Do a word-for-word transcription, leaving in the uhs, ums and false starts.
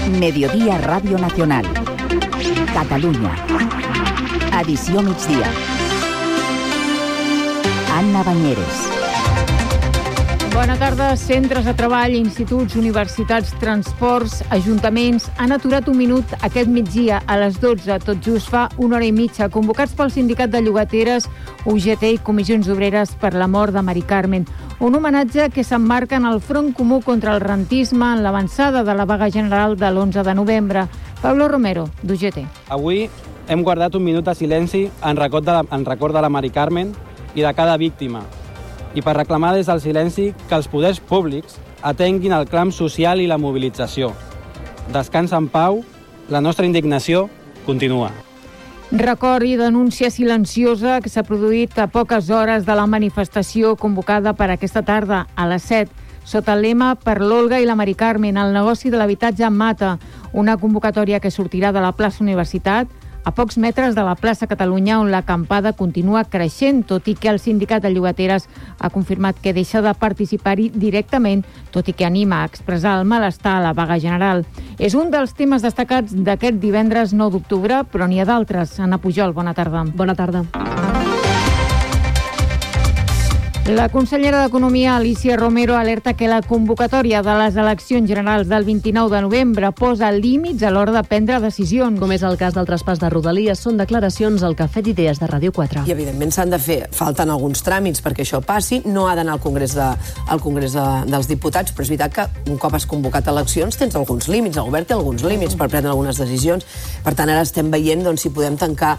Mediodía Radio Nacional. Catalunya. Edició migdia. Anna Banyeres. Bona tarda. Centres de treball, instituts, universitats, transports, ajuntaments han aturat un minut aquest migdia a les dotze, tot just fa una hora i mitja, convocats pel Sindicat de Llogateres, U G T i Comissions Obreres per la mort de Mari Carmen. Un homenatge que s'emmarca en el front comú contra el rentisme en l'avançada de la vaga general de l'onze de novembre. Pablo Romero, d'U G T. Avui hem guardat un minut de silenci en record de la, en record de la Mari Carmen i de cada víctima, i per reclamar des del silenci que els poders públics atenguin el clam social i la mobilització. Descansa en pau, la nostra indignació continua. Record i denúncia silenciosa que s'ha produït a poques hores de la manifestació convocada per aquesta tarda a les set, sota el lema Per l'Olga i la Mari Carmen, el negoci de l'habitatge mata, una convocatòria que sortirà de la plaça Universitat, a pocs metres de la plaça Catalunya, on l'acampada continua creixent, tot i que el Sindicat de Llogateres ha confirmat que deixa de participar-hi directament, tot i que anima a expressar el malestar a la vaga general. És un dels temes destacats d'aquest divendres nou d'octubre, però n'hi ha d'altres. Anna Pujol, bona tarda. Bona tarda. La consellera d'Economia, Alícia Romero, alerta que la convocatòria de les eleccions generals del vint-i-nou de novembre posa límits a l'hora de prendre decisions. Com és el cas del traspàs de Rodalies, són declaracions al Cafè d'Idees de Ràdio quatre. I, evidentment, s'han de fer. Falten alguns tràmits perquè això passi. No ha d'anar al Congrés, de, al Congrés de, dels Diputats, però és veritat que un cop has convocat eleccions tens alguns límits. El govern té alguns límits per prendre algunes decisions. Per tant, ara estem veient doncs, si podem tancar